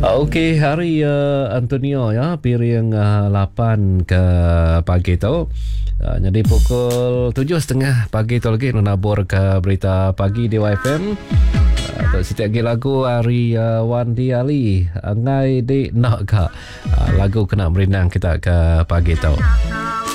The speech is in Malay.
Okey, hari Antonio ya, piring 8 ke pagi tu. Jadi pukul 7.30 pagi tu lagi nabur ke berita pagi di YFM. Untuk setiap lagi lagu hari Wandi Ali ngai di nak ka lagu kena berenang kita ke pagi tu.